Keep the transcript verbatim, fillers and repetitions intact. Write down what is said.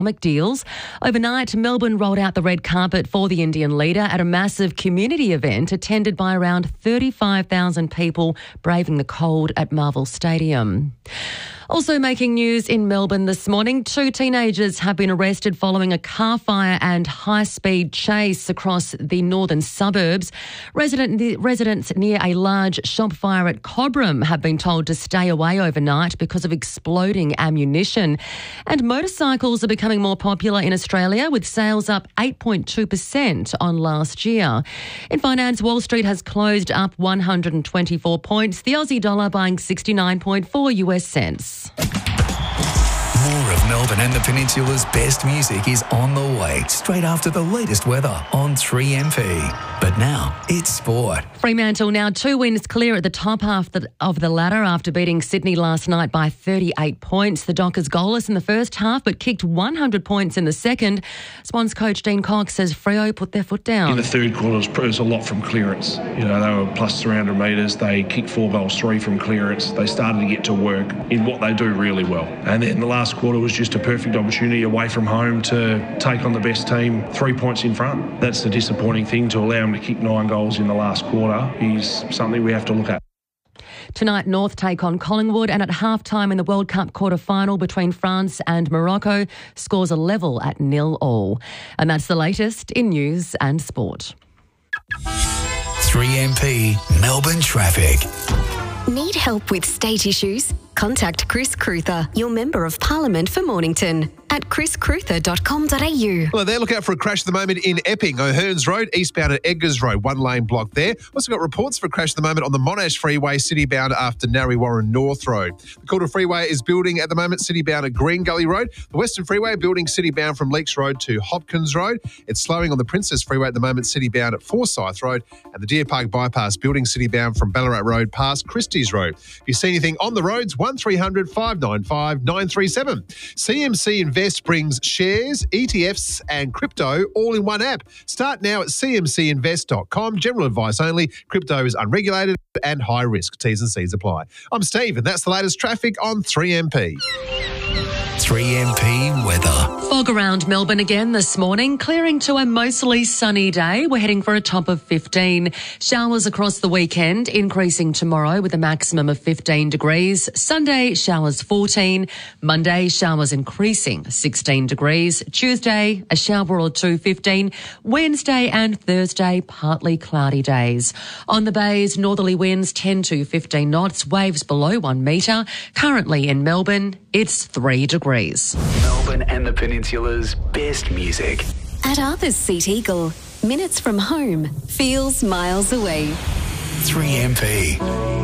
deals. Overnight, Melbourne rolled out the red carpet for the Indian leader at a massive community event attended by around thirty-five thousand people braving the cold at Marvel Stadium. Also making news in Melbourne this morning, two teenagers have been arrested following a car fire and high-speed chase across the northern suburbs. Resident, residents near a large shop fire at Cobram have been told to stay away overnight because of exploding ammunition. And motorcycles are becoming more popular in Australia, with sales up eight point two percent on last year. In finance, Wall Street has closed up one hundred twenty-four points, the Aussie dollar buying sixty-nine point four U S cents. More of Melbourne and the Peninsula's best music is on the way, straight after the latest weather on three M P. But now, it's sport. Fremantle now two wins clear at the top half of the ladder after beating Sydney last night by thirty-eight points. The Dockers goalless in the first half, but kicked one hundred points in the second. Swans coach Dean Cox says Freo put their foot down. In the third quarter, it was a lot from clearance. You know, they were plus three hundred metres. They kicked four goals, three from clearance. They started to get to work in what they do really well. And then the last quarter was just a perfect opportunity away from home to take on the best team three points in front. That's the disappointing thing. To allow them to kick nine goals in the last quarter is something we have to look at. Tonight, North take on Collingwood, and at half-time in the World Cup quarter-final between France and Morocco, scores a level at nil all. And that's the latest in news and sport. three M P Melbourne Traffic. Need help with state issues? Contact Chris Cruther, your Member of Parliament for Mornington, at chris cruther dot com dot a u. Hello there. Look out for a crash at the moment in Epping, O'Hearns Road, eastbound at Edgars Road, one lane block there. Also got reports for a crash at the moment on the Monash Freeway, citybound after Narre Warren North Road. The Calder Freeway is building at the moment, citybound at Green Gully Road. The Western Freeway building citybound from Leaks Road to Hopkins Road. It's slowing on the Princess Freeway at the moment, citybound at Forsyth Road. And the Deer Park Bypass building citybound from Ballarat Road past Christie's Road. If you see anything on the roads, one three hundred five nine five nine three seven. C M C Invest brings shares, E T Fs and crypto all in one app. Start now at c m c invest dot com. General advice only. Crypto is unregulated and high risk. T's and C's apply. I'm Steve and that's the latest traffic on three M P. three M P weather. Fog around Melbourne again this morning, clearing to a mostly sunny day. We're heading for a top of fifteen. Showers across the weekend, increasing tomorrow with a maximum of fifteen degrees. Sunday, showers fourteen. Monday, showers increasing, sixteen degrees. Tuesday, a shower or two, fifteen. Wednesday and Thursday, partly cloudy days. On the bays, northerly winds ten to fifteen knots, waves below one metre. Currently in Melbourne, it's three degrees. Melbourne and the Peninsula's best music. At Arthur's Seat Eagle, minutes from home feels miles away. three M P.